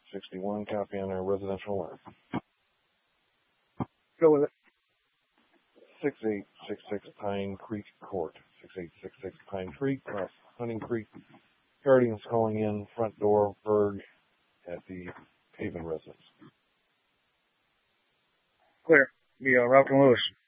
6861, copy on our residential alert. Go with it. 6866 Pine Creek Court. 6866 Pine Creek, across Hunting Creek. Guardians calling in, front door, Berg, at the Haven residence. Clear. Be Ralph and Lewis.